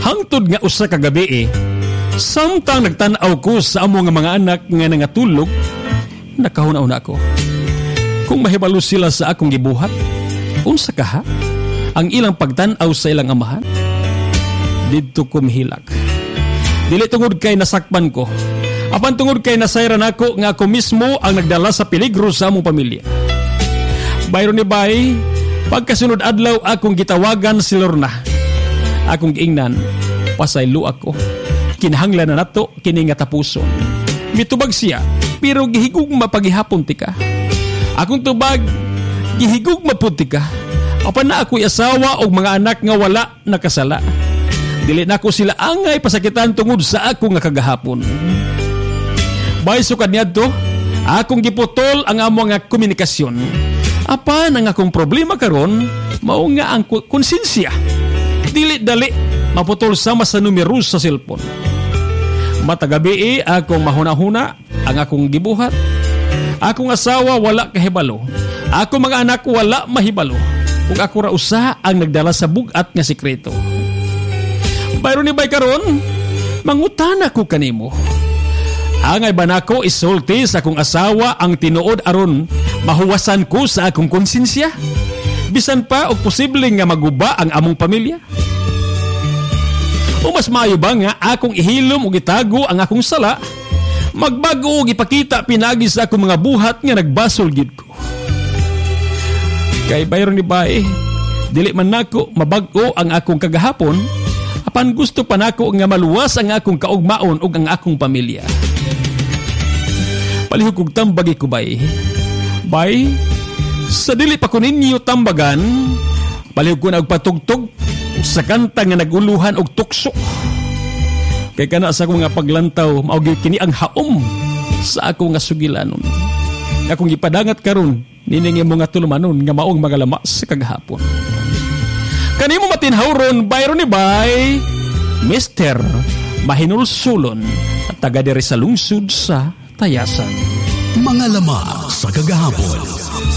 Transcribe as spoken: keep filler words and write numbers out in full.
Hangtod nga usa ka gabi eh, samtang nagtanaw ko sa amo nga mga anak nga nangatulog, nakahuna-una ako. Kung mahibalo sila sa akong gibuhat, unsa kaha ang ilang pagtanaw sa ilang amahan? Dito ko mihilak. Dili tungod kay nasakpan ko, apan tungod kay nasayran ako nga ako mismo ang nagdala sa peligro sa among pamilya. Bayro ni Bay, pagkasunod adlaw akong gitawagan si Lorna. Akong giingnan, pasaylo ako. Kinahanglan na nato kini nga tapuson. Mitubag siya, pero gihigug mapagihapon ti ka. Akong tubag, gihigug mapunti ka. Apan na ako'y asawa o mga anak nga wala nakasala. Dili na ko sila angay pasakitan tungod sa ako nga kagahapon. Bay sukad niya to, akong giputol ang amo nga komunikasyon. Apan ang akong problema karon, mao nga ang konsensya. Dili dali maputol sama sa numero sa cellphone. Matagabi akong mahuna-huna ang akong gibuhat. Akong asawa wala kahibalo. Akong mga anak wala mahibalo. Ug ako ra usa ang nagdala sa bugat nga sikreto. Bayro ni bay karon, mangutana ko kanimo. Angay ba nako isulti sa akong asawa ang tinuod aron mahuwasan ko sa akong konsensya? Bisan pa og posibleng nga maguba ang among pamilya? O mas maayo ba nga akong ihilom o itago ang akong sala, magbago o ipakita pinagi sa akong mga buhat nga nagbasol gid ko? Kay bayro ni bay, dili man nako mabago ang akong kagahapon, apan gusto pa nako nga maluwas ang akong kaugmaon ug ang akong pamilya. Palihog kog tambagi ko bay. Bay, sa dili pa ko ninyo tambagan, palihog ko na og patugtog sa kanta nga naguluhan og tukso. Kay kana sa akong nga paglantaw, mao gyud kini ang haom sa ako nga sugilanon. Akong gipadangat karon nining imo nga tulumanon nga maong mga lama sa kagahapon. Kanimo matinhawron bayro ni bay, Mister Mahinulsulon at taga diri sa lungsod sa Tayasan. Mga lama sa kagahapon.